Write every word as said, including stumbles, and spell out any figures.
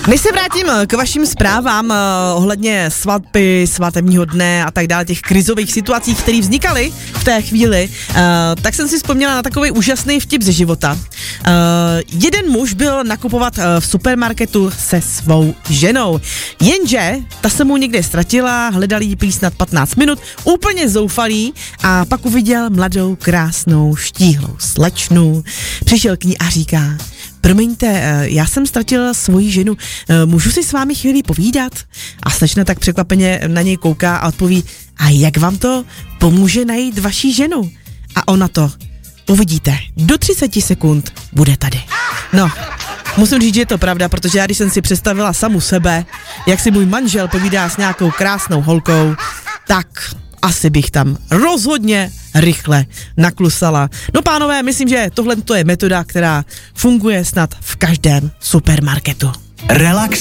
Než se vrátím k vašim zprávám uh, ohledně svatby, svatebního dne a tak dále, těch krizových situací, které vznikaly v té chvíli, uh, tak jsem si vzpomněla na takový úžasný vtip ze života. Uh, jeden muž byl nakupovat uh, v supermarketu se svou ženou, jenže ta se mu někde ztratila, hledal jí prý snad patnáct minut, úplně zoufalý, a pak uviděl mladou, krásnou, štíhlou slečnu, přišel k ní a říká: promiňte, já jsem ztratil svoji ženu, můžu si s vámi chvíli povídat? A slečna tak překvapeně na něj kouká a odpoví: a jak vám to pomůže najít vaši ženu? A ona to: uvidíte, do třicet sekund bude tady. No, musím říct, že je to pravda, protože já když jsem si představila samu sebe, jak si můj manžel povídá s nějakou krásnou holkou, tak asi bych tam rozhodně rychle naklusala. No pánové, myslím, že tohle je metoda, která funguje snad v každém supermarketu. Relax